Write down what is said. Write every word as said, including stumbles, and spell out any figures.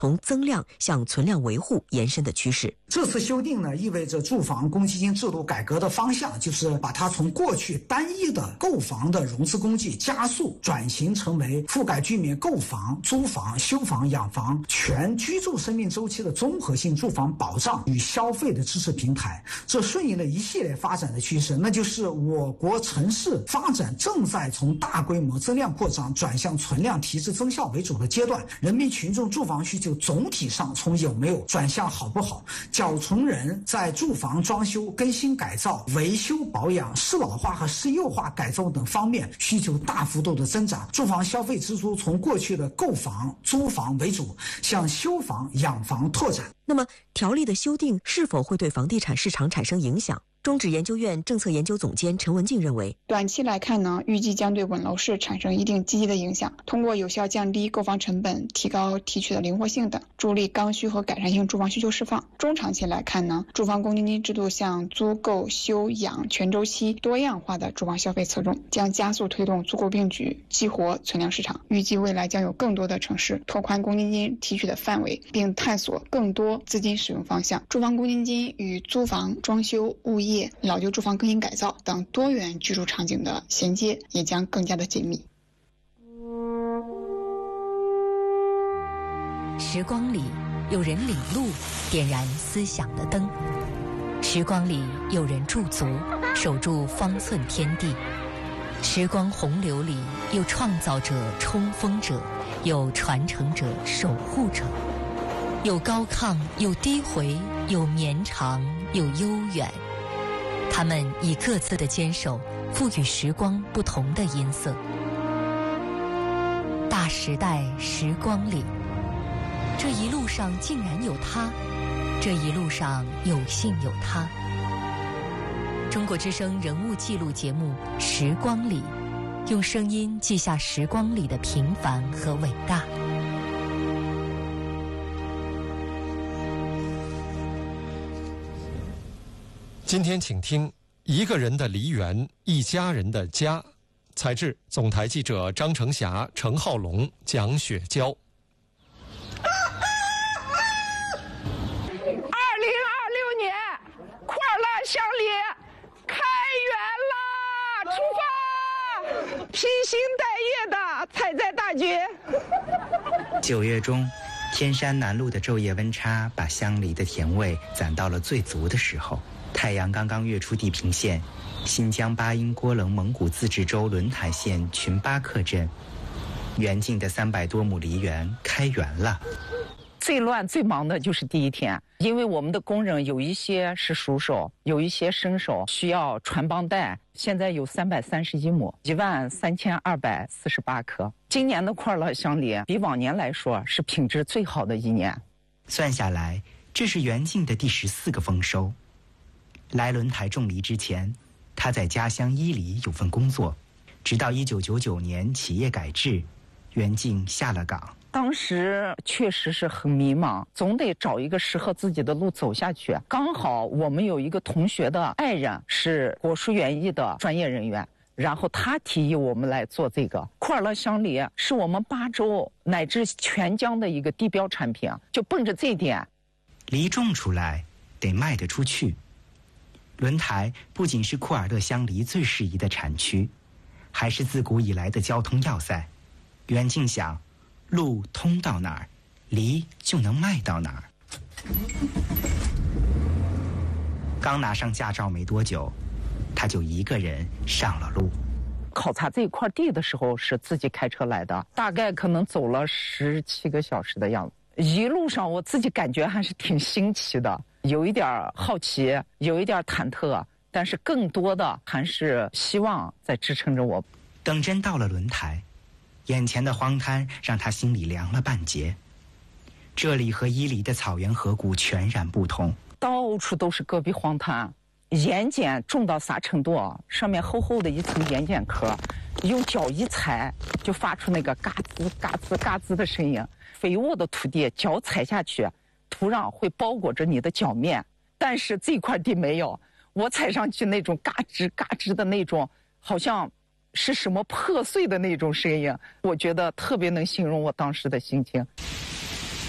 从增量向存量维护延伸的趋势。 这次修订呢，意味着住房公积金制度改革的方向就是把它从过去单一的购房的融资工具加速转型成为覆盖居民购房、租房、修房、养房全居住生命周期的综合性住房保障与消费的支持平台。这顺应了一系列发展的趋势，那就是我国城市发展正在从大规模增量扩张转向存量提质增效为主的阶段，人民群众住房需求总体上从有没有转向好不好，缴存人在住房装修、更新改造、维修保养、适老化和适幼化改造等方面需求大幅度的增长，住房消费支出从过去的购房、租房为主，向修房、养房拓展。 那么，条例的修订是否会对房地产市场产生影响？中指研究院政策研究总监陈文静认为， 短期来看呢，预计将对稳楼市产生一定积极的影响，通过有效降低购房成本、提高提取的灵活性等，助力刚需和改善性住房需求释放。中长期来看呢，住房公积金制度向租购修养全周期多样化的住房消费侧重，将加速推动租购并举，激活存量市场。预计未来将有更多的城市拓宽公积金提取的范围，并探索更多资金使用方向。住房公积金与租房、装修、物业、老旧住房更新改造等多元居住场景的衔接也将更加的紧密。 时光里有人领路，点燃思想的灯；时光里有人驻足，守住方寸天地；时光洪流里有创造者、冲锋者，有传承者、守护者，有高亢，有低回，有绵长，有悠远。他们以各自的坚守，赋予时光不同的音色。大时代时光里，这一路上竟然有他，这一路上有幸有他。中国之声人物记录节目《时光里》，用声音记下时光里的平凡和伟大。 今天请听一个人的梨园，一家人的家。采自总台记者张成霞、程浩龙、蒋雪娇。 二零二六年快乐乡里开园啦！出发，披星戴月的采摘大军。 九月中，天山南麓的昼夜温差把乡里的甜味攒到了最足的时候。太阳刚刚跃出地平线，新疆巴音郭楞蒙古自治州轮台县群巴克镇，园境的三百多亩梨园开园了。 最乱最忙的就是第一天，因为我们的工人有一些是熟手，有一些生手，需要传帮带。现在有三百三十一亩，一万三千二百四十八棵。今年的快乐乡里比往年来说是品质最好的一年。 算下来，这是园境的第十四个丰收。来轮台种梨之前，他在家乡伊犁有份工作，直到一九九九年企业改制，园境下了岗。 当时确实是很迷茫，总得找一个适合自己的路走下去。刚好我们有一个同学的爱人是果蔬园艺的专业人员，然后他提议我们来做这个快乐乡梨，是我们巴州乃至全疆的一个地标产品，就奔着这一点。 梨种出来得卖得出去。轮台不仅是库尔勒乡梨最适宜的产区，还是自古以来的交通要塞。园境想，路通到哪儿，梨就能卖到哪儿。刚拿上驾照没多久，他就一个人上了路。 考察这一块地的时候是自己开车来的，大概可能走了十七个小时的样子。一路上我自己感觉还是挺新奇的，有一点好奇，有一点忐忑，但是更多的还是希望在支撑着我。 等真到了轮台，眼前的荒滩让他心里凉了半截。这里和伊犁的草原河谷全然不同， 到处都是戈壁荒滩，盐碱重到啥程度啊？上面厚厚的一层盐碱壳，用脚一踩就发出那个嘎吱嘎吱嘎吱的声音。肥沃的土地，脚踩下去，土壤会包裹着你的脚面，但是这块地没有，我踩上去那种嘎吱嘎吱的那种，好像是什么破碎的那种声音，我觉得特别能形容我当时的心情。